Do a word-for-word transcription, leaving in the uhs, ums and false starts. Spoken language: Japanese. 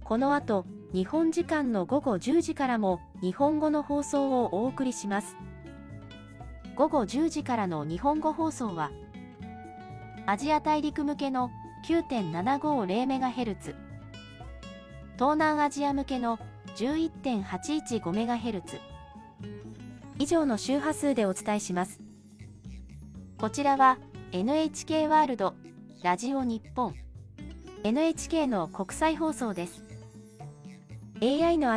この後、日本時間のごごじゅうじからも日本語の放送をお送りします。ごごじゅうじからの日本語放送は、アジア大陸向けの きゅうてんななごーぜろメガヘルツ、東南アジア向けの じゅういってんはちいちごメガヘルツ、以上の周波数でお伝えします。こちらは エヌエイチケー ワールド、ラジオ日本、エヌエイチケー の国際放送です。エーアイ の